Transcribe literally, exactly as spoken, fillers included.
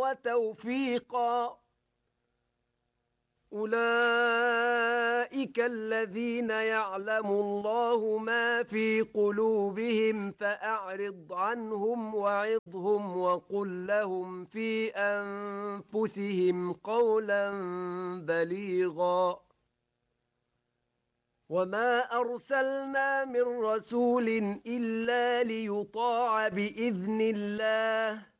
وتوفيقا. أولئك الذين يعلم الله ما في قلوبهم فأعرض عنهم وعظهم وقل لهم في أنفسهم قولا بليغا. وما أرسلنا من رسول إلا ليطاع بإذن الله